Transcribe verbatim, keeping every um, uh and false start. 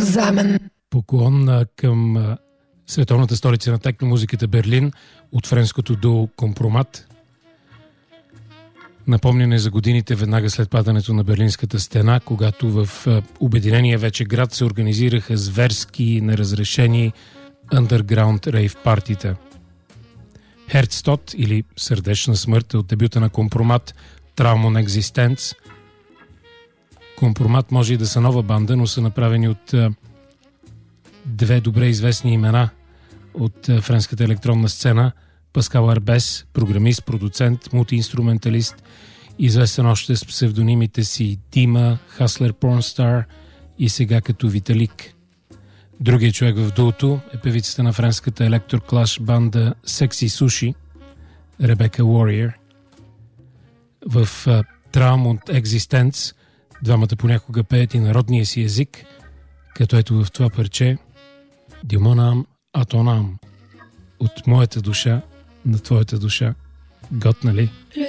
Examen. Поклон към а, световната столица на техномузиката Берлин от френското дуо Компромат. Напомняне за годините веднага след падането на Берлинската стена, когато в а, обединения вече град се организираха зверски, неразрешени underground рейв партита. Herztod или Сърдечна смърт от дебюта на Компромат Traum on Existence. Компромат може и да са нова банда, но са направени от а, две добре известни имена от а, френската електронна сцена. Паскал Арбес, програмист, продуцент, мултиинструменталист, известен още с псевдонимите си Дима, Хаслер Порнстар и сега като Виталик. Другият човек в дуото е певицата на френската електроклаш банда Sexy Sushi, Ребека Уориер. В uh, Traum on Existence двамата понякога пеят и народния си език, като ето в това парче Дюмонам Атонам, от моята душа на твоята душа. Готна ли? Le